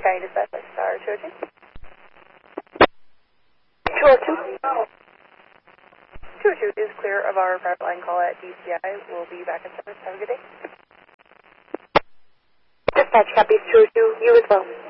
County Dispatch, Star 202. 202 is clear of our private line call at DCI. We'll be back in service. Have a good day. Dispatch copies 202. You as well.